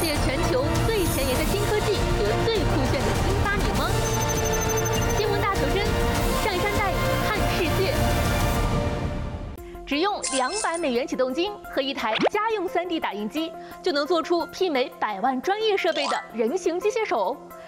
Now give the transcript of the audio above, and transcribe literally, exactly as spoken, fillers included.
列全球最前沿的新科技和最酷炫的新发明吗？新闻大求真，上山带你看世界。只用两百美元启动金和一台家用 三 D 打印机，就能做出媲美百万专业设备的人形机械手。